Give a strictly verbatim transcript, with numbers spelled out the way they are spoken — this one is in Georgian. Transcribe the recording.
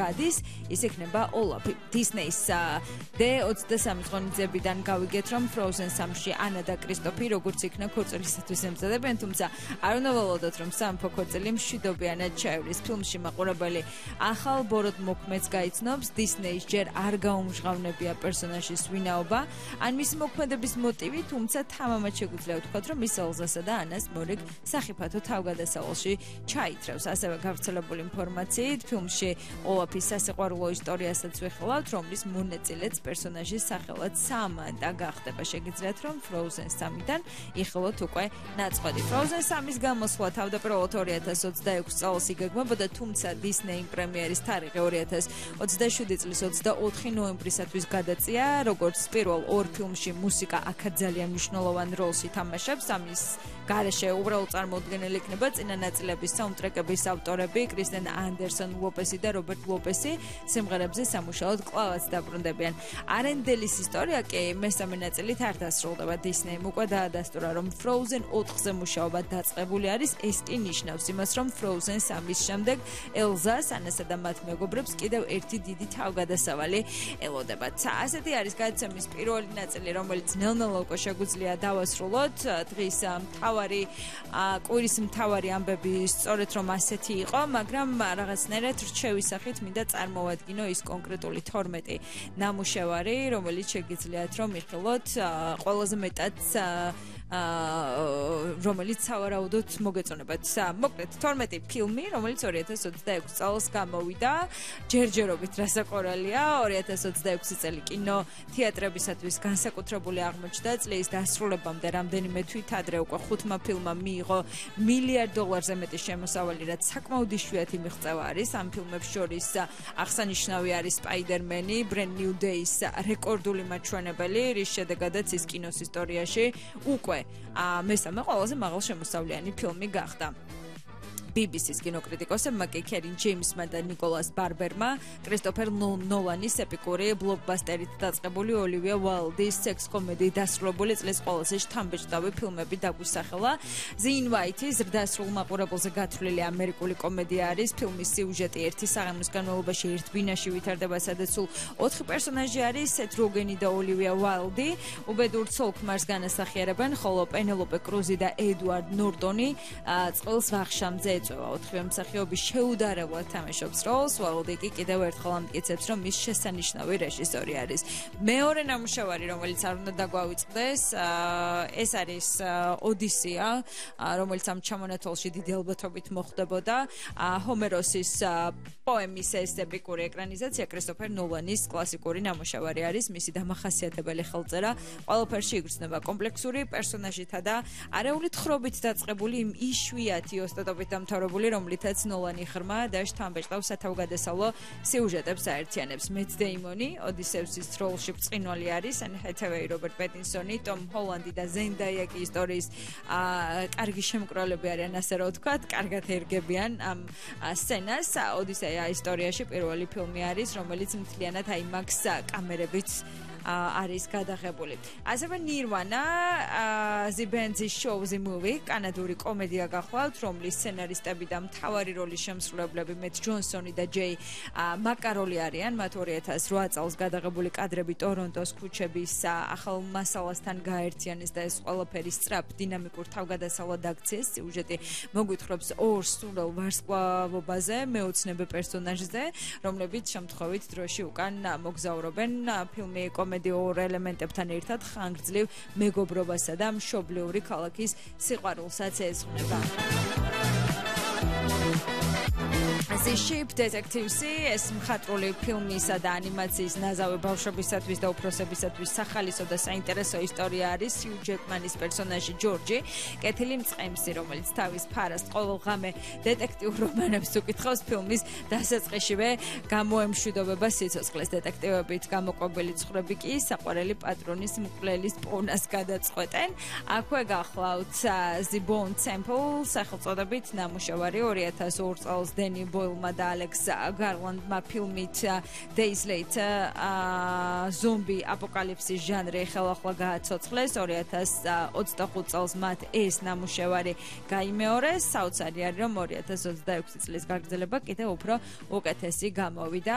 გადის, ის იქნება ოლაფი. Disney-ს დე ოცდასამი ღონისძიებიდან გავიგეთ, რომ Frozen სამში ანა და კრისტოფი როგორც იქნა ქორწილისათვის ემზადებიან, თუმცა არ უნდა ველოდოთ, რომ სამეფო ქორწილი მშვიდობიანად ჩაივლის. ფილმში მაყურებელი ახალ ბოროტ მოქმედს გაიცნობს, Disney-ს ჯერ არ გაუმჟღავნებია პერსონაჟის ვინაობა, ან მისი მოქმედების მოტივი, თუმცა თამამად შეგვიძლია ვთქვათ, რომ ის ელზასა და ანას მორიგ სახიფათო თავგადასავალში ჩაითრევს. ასევე გავრცელებული ინფორმაციით, ფილმში ოლაფის სასიყვარულო ისტორიასაც ვიხილავთ, რომლის მონაწილეც პერსონაჟის სახელად სამანტა გახდება. შეგიძლიათ, რომ Frozen სამიდან იხილოთ უკვე ნაწყვეტი. Frozen სამის გამოსვლა თავდაპირველად ორი ათას ოცდაექვსი წელს იგეგმებოდა, თუმცა Disney პრემიერის თარიღი ორი ათას ოცდაშვიდი წლის ოცდაოთხი ნოემბრისათვის გადაწია. როგორც პირველ ორ ფილმში მუსიკა აქაც ძალიან მნიშვნელოვან როლს ითამაშებს. ამის გარეშე უბრალოდ წარმოუდგენელი იქნება წინა ნაწილების საუნდტრეკების ავტორები კრისტენ ანდერსონ ლოპესი და რობერტ ლოპესი. სიმღერებზე სამუშაოდ კვლავაც დაბრუნდებიან. არენდელის ისტორია კი მესამე ნაწილით არ დასრულდება. Disney-მ უკვე დაადასტურა, რომ Frozen ოთხზე მუშაობა დაწყებული არის. ეს კი ნიშნავს იმას, რომ Frozen სამის შემდეგ ელზას, ანასა და მათ მეგობრებს კიდევ ერთი დიდი თავგადასავალი ელოდებათ. ასეთი არის გადაცემის პირველი ნაწილი, რომელიც ნელ-ნელა უკვე შეგვიძლია დავასრულოთ. დღის მთავარი კვირის მთავარი ამბები სწორედ რომ ასეთი იყო, მაგრამ რაღაცნაირად რჩევის სახით მინდა წარმოვადგინო ის კონკრეტული თორმეტი ნამუშევარი, რომელიც შეგიძლიათ რომ იხილოთ ყველაზე მეტად რომელიც სავარაუდოდ მოგეწონებათ. მოკლედ თორმეტი ფილმი, რომელიც ორი ათას ოცდაექვსი წელს გამოვიდა, ჯერჯერობით რასაკვირველია, ორი ათას ოცდაექვსი წელი კინო თეატრებისათვის განსაკუთრებული აღმოჩნდა. წლის დასრულებამდე რამდენიმე თვით ადრე უკვე ხუთმა ფილმმა მიიღო მილიარდ დოლარზე მეტი შემოსავალი, რაც საკმაოდ იშვიათი მიღწევა არის. ამ ფილმებს შორის აღსანიშნავი არის Spider-Man, Brand New Day-ის რეკორდული მაჩვენებელი, რის შედეგადაც ის კინოს ისტორიაში უკვე მესამე ყველაზე მაღალშემოსავლიანი ფილმი გახდა. ბი ბი სის კინოკრიტიკოსებმა კი კერინ ჯეიმსმა და ნიკოლას ბარბერმა კრისტოფერ ნოლანის ეპიკური ბლოკბასტერით დაწყებული ოლივია უაილდის სექს-კომედიით დასრულებული წლის ყველაზე შთამბეჭდავი ფილმები დაგვისახელა. The Invite ზრდასრულ მაყურებელზე გათვლილი ამერიკული კომედია არის. ფილმის სიუჟეტი ერთი საღამოს განმავლობაში ერთ ბინაში ვითარდება, სადაც სულ ოთხი პერსონაჟი არის, სეთ როგენი და ოლივია უაილდი. უბედურ ცოლ-ქმარს განასახიერებენ, ხოლო პენელოპე კრუზი და ედვარდ ნორტონი წყვილს ვახშამზე ეწევა. ოთხივე მსახიობი შეუდარებლად თამაშობს როლს. უაილდი კი კიდევ ერთხელ ამტკიცებს, რომ ის შესანიშნავი რეჟისორი არის. მეორე ნამუშევარი, რომელიც არ უნდა დაგვავიწყდეს, ეს არის ოდისეა, რომელიც ამ ჩამონათვალში დიდი ალბათობით მოხდებოდა. ჰომეროსის პოემის ეს ეპიკური ეკრანიზაცია კრისტოფერ ნოლანის კლასიკური ნამუშევარი არის. მისი დამახასიათებელი ხელწერა ყველაფერში იგრძნობა კომპლექსური პერსონაჟითა და არეული თხრობით დაწყებული იმ იშვიათი ოსტატობით დამთავრებული, რომლითაც ნოლანი ხრმა და შთამბეჭდავ სათავგადასავლო სიუჟეტებს აერთიანებს. მეც დეიმონი ოდისევსის როლში ბრწყინვალე არის, ან ჰეთევეი, რობერტ პეტინსონი, ტომ ჰოლანდი და ზენდაია კი ისტორიის კარგი შემკრალები არიან, ასე რომ ვთქვათ, კარგად ერგებიან ამ სცენას. ოდისეა ისტორიაში პირველი ფილმი არის, რომელიც მთლიანად აიმაქს კამერებით არის გადაღებული. ასევე Nirvana, The Band's Show the Movie, კანადური კომედია გახლავთ, რომლის სცენარისტები და მთავარი როლის შემსრულებლები მეტ ჯონსონი და ჯეი მაკაროლი არიან. მათ ორი ათას რვა წელს გადაღებული კადრები ტორონტოს ქუჩების ახალ მასალასთან გაერთიანეს და ეს ყველაფერი სწრაფ დინამიკურ თავგადასავლად აქციეს. სიუჟეტი მოგვითხრობს ორ სრულ ვარსკვლავობაზე, მეოცნებე პერსონაჟზე, რომლებიც შემთხვევით დროში უკან მოგზაურობენ. ფილმი კომედიურ ელემენტებთან ერთად ხანგრძლივ მეგობრობასა და მშობლიური ქალაქის სიყვარულსაც ეძღვნება. The Ship Detectives ეს მხატვრული ფილმისა და ანიმაციის ნაზავი ბავშვებისათვის და უფროსებისათვის სახალისო და საინტერესო ისტორია არის. Hugh Jackman-ის პერსონაჟი ჯორჯი, კეთილი მწყემსი, რომელიც თავის ფარას ყოველღამე დეტექტიურ რომანებს უკითხავს, ფილმის დასაწყისშივე გამოემშვიდობება სიცოცხლეს. დეტექტივებით გამოყვებული ცხრები კი საყვარელი პატრონის მკვლელის პონას გადაწყვეტენ. აქვე გახლავთ The Bone Temple სახელწოდებით ნამუშევარი ორი ათას ორ წელს დენი ბოილმა და ალექს გარლანდმა ფილმით Days Later ზომბი აპოკალიფსის ჟანრი ხელახლა გააცოცხლეს. ორი ათას ოცდახუთ წელს მათ ეს ნამუშევარი გაიმეორეს. საოცარი არის, რომ ორი ათას ოცდაექვსი წლის გაგრძელება კიდევ უფრო უკეთესი გამოვიდა.